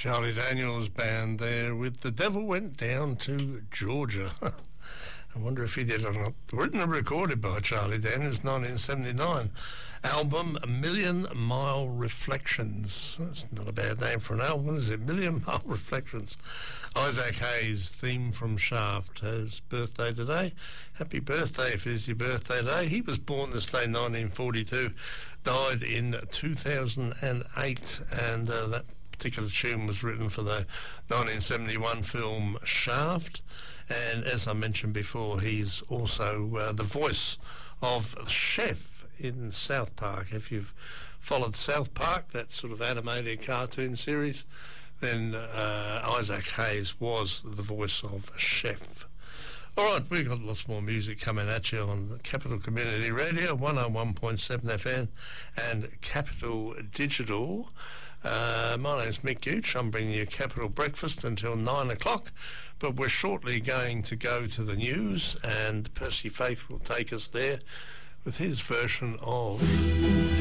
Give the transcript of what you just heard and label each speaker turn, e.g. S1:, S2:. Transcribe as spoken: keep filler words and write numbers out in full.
S1: Charlie Daniels band there with The Devil Went Down to Georgia. I wonder if he did or not. Written and recorded by Charlie Daniels, nineteen seventy-nine. Album, A Million Mile Reflections. That's not a bad name for an album, is it? Million Mile Reflections. Isaac Hayes, theme from Shaft, his birthday today. Happy birthday if it is your birthday today. He was born this day, nineteen forty-two, died in two thousand eight, and uh, that particular tune was written for the nineteen seventy-one film Shaft. And as I mentioned before, he's also uh, the voice of Chef in South Park. If you've followed South Park, that sort of animated cartoon series, then uh, Isaac Hayes was the voice of Chef. All right, we've got lots more music coming at you on the Capital Community Radio, one oh one point seven F M and Capital Digital. Uh, my name's Mick Gooch. I'm bringing you Capital Breakfast until nine o'clock, but we're shortly going to go to the news, and Percy Faith will take us there with his version of